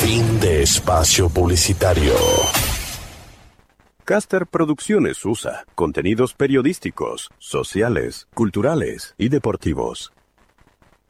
Fin de espacio publicitario. Caster Producciones USA. Contenidos periodísticos, sociales, culturales y deportivos.